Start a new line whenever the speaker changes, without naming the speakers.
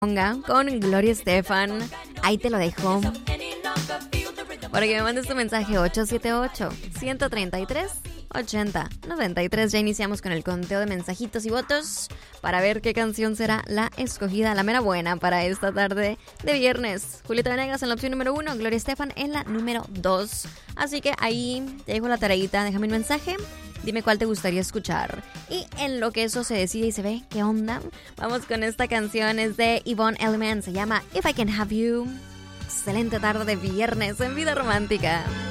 con Gloria Estefan. Ahí te lo dejo. Para que me mandes tu mensaje 878-133-8093. Ya iniciamos con el conteo de mensajitos y votos para ver qué canción será la escogida, la mera buena para esta tarde de viernes. Julieta Venegas en la opción número 1, Gloria Estefan en la número 2. Así que ahí te dejo la tareita, déjame un mensaje. Dime cuál te gustaría escuchar. Y en lo que eso se decide y se ve, ¿qué onda? Vamos con esta canción, es de Yvonne Elliman, se llama If I Can Have You. Excelente tarde de viernes en Vida Romántica.